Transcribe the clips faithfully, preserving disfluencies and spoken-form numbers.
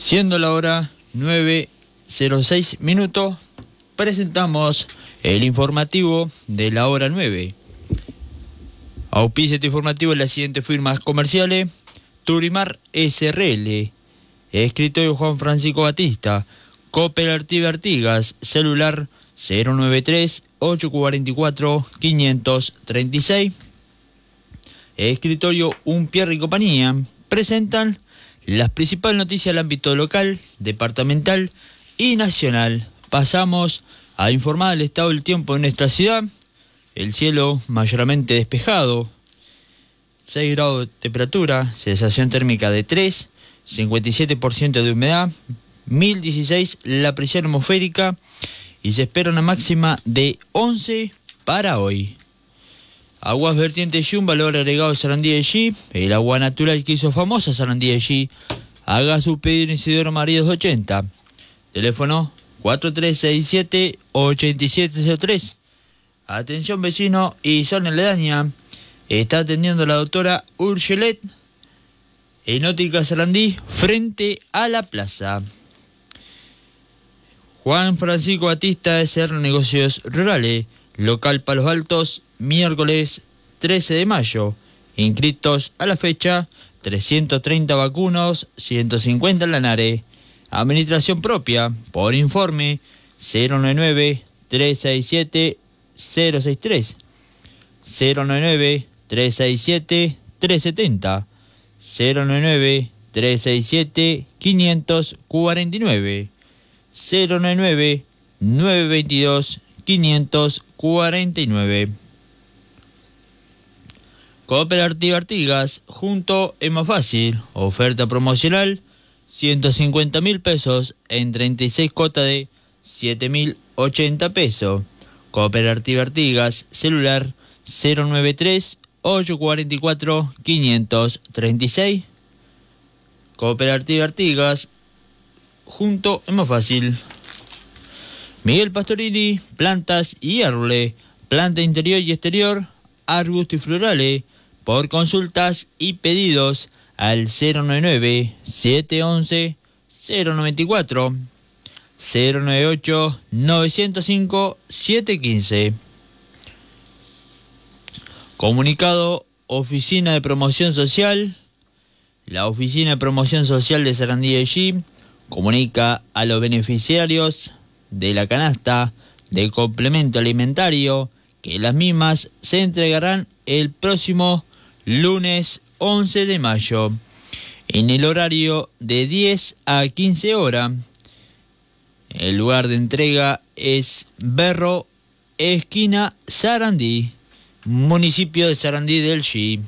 Siendo la hora nueve cero seis minutos, presentamos el informativo de la hora nueve. Auspicia este informativo en las siguientes firmas comerciales: Turimar S R L, Escritorio Juan Francisco Batista, Cooperativa Artigas, celular cero nueve tres, ocho cuatro cuatro, cinco tres seis, Escritorio Unpierre y Compañía, presentan las principales noticias del ámbito local, departamental y nacional. Pasamos a informar el estado del tiempo en nuestra ciudad. El cielo mayormente despejado, seis grados de temperatura, sensación térmica de tres, cincuenta y siete por ciento de humedad, mil dieciséis la presión atmosférica y se espera una máxima de once para hoy. Aguas vertientes Y, un valor agregado Sarandí de G, el agua natural que hizo famosa Sarandí de G. Haga su pedido en Isidoro María doscientos ochenta. Teléfono cuatro tres seis siete, ocho siete cero tres. Atención vecino y zona aledaña. Está atendiendo la doctora Urgelet en Óptica Sarandí frente a la plaza. Juan Francisco Batista S R Negocios Rurales, local Palos Altos, miércoles trece de mayo. Inscritos a la fecha, trescientos treinta vacunos, ciento cincuenta en Lanares. Administración propia, por informe, cero nueve nueve, tres seis siete, cero seis tres, cero nueve nueve, tres seis siete, tres siete cero, cero nueve nueve, tres seis siete, cinco cuatro nueve, cero nueve nueve, nueve dos dos, cinco cuatro nueve. Cooperativa Artigas, junto es más fácil. Oferta promocional, ciento cincuenta mil pesos en treinta y seis cuotas de siete mil ochenta pesos. Cooperativa Artigas, celular cero nueve tres, ocho cuatro cuatro, cinco tres seis. Cooperativa Artigas, junto es más fácil. Miguel Pastorini, plantas y árboles, planta interior y exterior, arbustos y florales. Por consultas y pedidos al cero nueve nueve, siete once, cero noventa y cuatro, cero nueve ocho, nueve cero cinco, siete quince. Comunicado Oficina de Promoción Social. La Oficina de Promoción Social de Sarandí de G comunica a los beneficiarios de la canasta de complemento alimentario que las mismas se entregarán el próximo lunes once de mayo en el horario de diez a quince horas. El lugar de entrega es Berro, esquina Sarandí, municipio de Sarandí del G.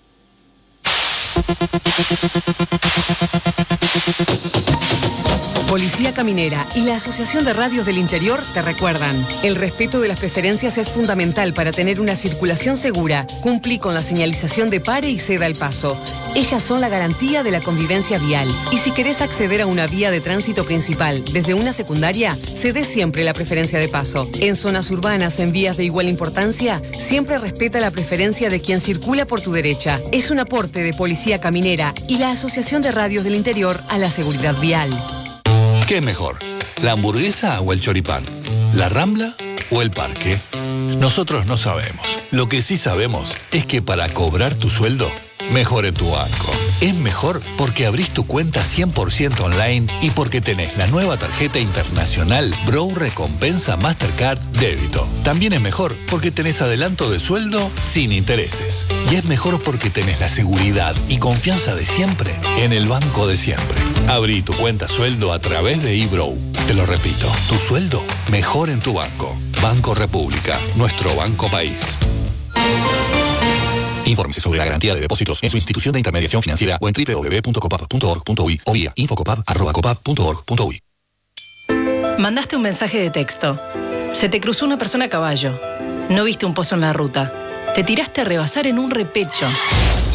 Policía Caminera y la Asociación de Radios del Interior te recuerdan: el respeto de las preferencias es fundamental para tener una circulación segura. Cumplí con la señalización de pare y ceda el paso. Ellas son la garantía de la convivencia vial. Y si querés acceder a una vía de tránsito principal desde una secundaria, cede siempre la preferencia de paso. En zonas urbanas, en vías de igual importancia, siempre respeta la preferencia de quien circula por tu derecha. Es un aporte de Policía Caminera y la Asociación de Radios del Interior a la seguridad vial. ¿Qué es mejor? ¿La hamburguesa o el choripán? ¿La Rambla o el parque? Nosotros no sabemos. Lo que sí sabemos es que para cobrar tu sueldo, mejor en tu banco. Es mejor porque abrís tu cuenta cien por ciento online y porque tenés la nueva tarjeta internacional Bro Recompensa Mastercard Débito. También es mejor porque tenés adelanto de sueldo sin intereses. Y es mejor porque tenés la seguridad y confianza de siempre en el banco de siempre. Abrí tu cuenta sueldo a través de eBrow. Te lo repito, tu sueldo mejor en tu banco. Banco República, nuestro banco país. Infórmese sobre la garantía de depósitos en su institución de intermediación financiera o en doble u doble u doble u punto copap punto org punto uy o vía infocopap arroba copap punto org punto uy. Mandaste un mensaje de texto. Se te cruzó una persona a caballo. No viste un pozo en la ruta. Te tiraste a rebasar en un repecho.